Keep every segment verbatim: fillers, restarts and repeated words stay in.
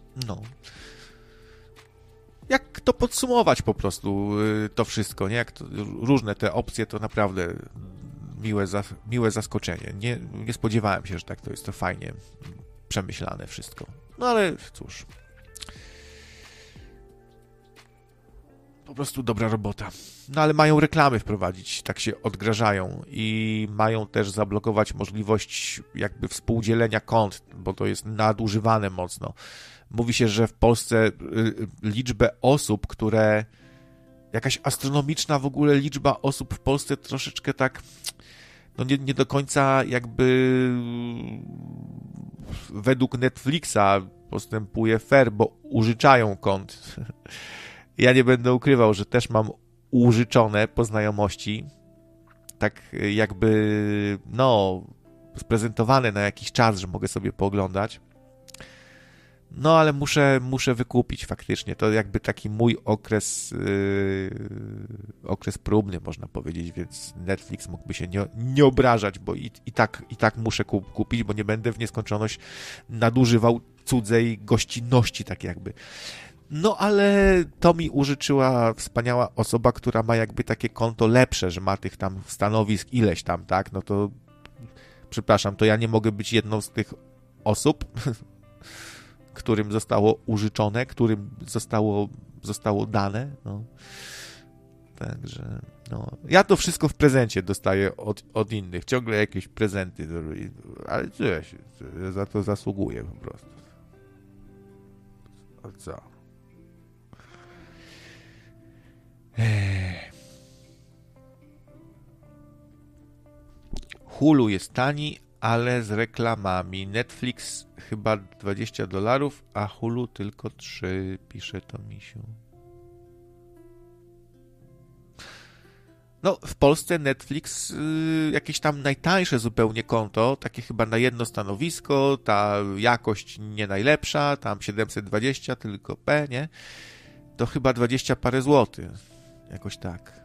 No. Jak to podsumować po prostu to wszystko, nie? Jak to, różne te opcje, to naprawdę miłe, za, miłe zaskoczenie. Nie, nie spodziewałem się, że tak to jest to fajnie przemyślane wszystko. No ale cóż. Po prostu dobra robota. No ale mają reklamy wprowadzić, tak się odgrażają i mają też zablokować możliwość jakby współdzielenia kont, bo to jest nadużywane mocno. Mówi się, że w Polsce liczbę osób, które... Jakaś astronomiczna w ogóle liczba osób w Polsce troszeczkę tak... No nie, nie do końca jakby według Netflixa postępuje fair, bo użyczają kont. Ja nie będę ukrywał, że też mam użyczone po znajomości, tak jakby, no, sprezentowane na jakiś czas, że mogę sobie pooglądać. No, ale muszę, muszę wykupić faktycznie. To jakby taki mój okres, yy, okres próbny, można powiedzieć, więc Netflix mógłby się nie, nie obrażać, bo i, i, tak, i tak muszę kupić, bo nie będę w nieskończoność nadużywał cudzej gościnności, tak jakby. No, ale to mi użyczyła wspaniała osoba, która ma jakby takie konto lepsze, że ma tych tam stanowisk ileś tam, tak? No to, przepraszam, to ja nie mogę być jedną z tych osób, którym zostało użyczone, którym zostało, zostało dane, no. Także, no. Ja to wszystko w prezencie dostaję od, od innych, ciągle jakieś prezenty, ale co ja się, ja za to zasługuję po prostu. A co? Ech. Hulu jest tani, ale z reklamami. Netflix chyba dwadzieścia dolarów, a Hulu tylko trzy, pisze to misiu. No, w Polsce Netflix yy, jakieś tam najtańsze zupełnie konto, takie chyba na jedno stanowisko, ta jakość nie najlepsza, tam siedemset dwadzieścia, tylko P, nie? To chyba dwadzieścia parę złotych. Jakoś tak.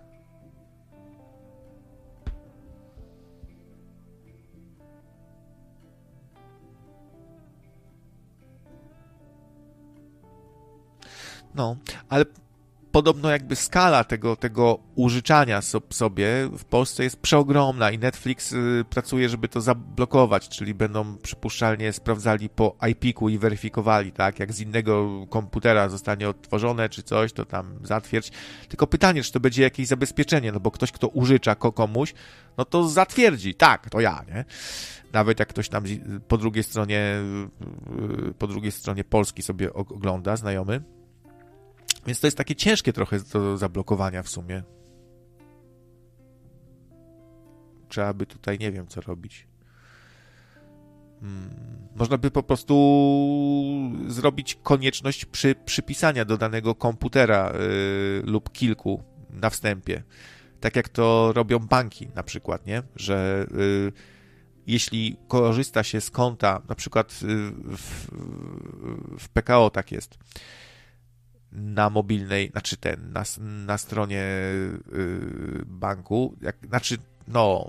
No, ale podobno jakby skala tego, tego użyczania sobie w Polsce jest przeogromna i Netflix y, pracuje, żeby to zablokować, czyli będą przypuszczalnie sprawdzali po I P ku i weryfikowali, tak, jak z innego komputera zostanie odtworzone czy coś, to tam zatwierdź. Tylko pytanie, czy to będzie jakieś zabezpieczenie, no bo ktoś, kto użycza komuś, no to zatwierdzi, tak, to ja, nie? Nawet jak ktoś tam po drugiej stronie, po drugiej stronie Polski sobie ogląda, znajomy. Więc to jest takie ciężkie trochę do zablokowania w sumie. Trzeba by tutaj, nie wiem, co robić. Hmm. Można by po prostu zrobić konieczność przy, przypisania do danego komputera yy, lub kilku na wstępie. Tak jak to robią banki na przykład, nie? Że yy, jeśli korzysta się z konta, na przykład yy, w, w P K O tak jest, na mobilnej, znaczy ten, na, na stronie yy, banku, jak, znaczy, no,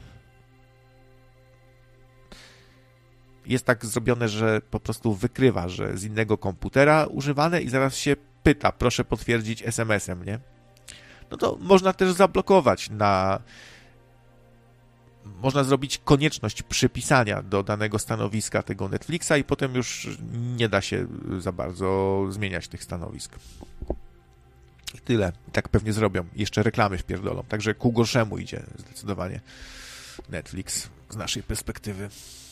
jest tak zrobione, że po prostu wykrywa, że z innego komputera używane i zaraz się pyta, proszę potwierdzić es em esem, nie? No to można też zablokować na... Można zrobić konieczność przypisania do danego stanowiska tego Netflixa i potem już nie da się za bardzo zmieniać tych stanowisk. I tyle. I tak pewnie zrobią. Jeszcze reklamy wpierdolą. Także ku gorszemu idzie zdecydowanie Netflix z naszej perspektywy.